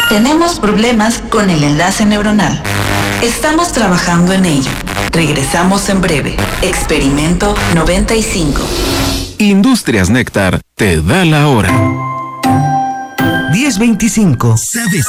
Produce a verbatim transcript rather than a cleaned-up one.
Tenemos problemas con el enlace neuronal. Estamos trabajando en ello. Regresamos en breve. Experimento noventa y cinco. Industrias Néctar te da la hora. diez veinticinco. ¿Sabes